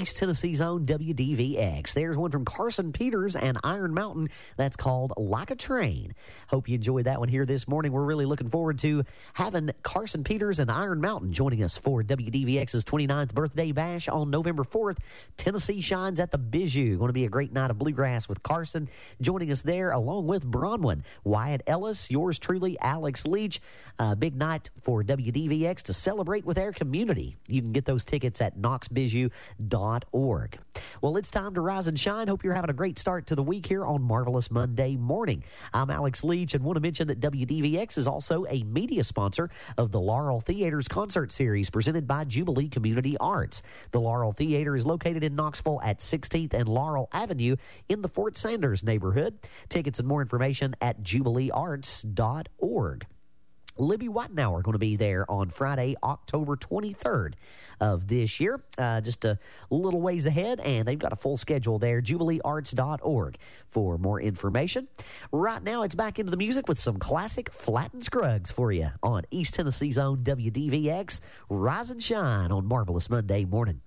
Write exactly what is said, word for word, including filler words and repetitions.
East Tennessee's own W D V X. There's one from Carson Peters and Iron Mountain that's called Like a Train. Hope you enjoyed that one here this morning. We're really looking forward to having Carson Peters and Iron Mountain joining us for W D V X's twenty-ninth birthday bash on November fourth. Tennessee shines at the Bijou. Going to be a great night of bluegrass with Carson joining us there along with Bronwyn, Wyatt Ellis, yours truly, Alex Leach. Uh, big night for W D V X to celebrate with our community. You can get those tickets at knox bijou dot org. Well, it's time to rise and shine. Hope you're having a great start to the week here on Marvelous Monday morning. I'm Alex Leach and want to mention that W D V X is also a media sponsor of the Laurel Theater's concert series presented by Jubilee Community Arts. The Laurel Theater is located in Knoxville at sixteenth and Laurel Avenue in the Fort Sanders neighborhood. Tickets and more information at jubilee arts dot org. Libby Whitenauer going to be there on Friday, October twenty-third of this year. Uh, just a little ways ahead, and they've got a full schedule there, jubilee arts dot org for more information. Right now, it's back into the music with some classic Flatt and Scruggs for you on East Tennessee's own W D V X. Rise and shine on Marvelous Monday morning.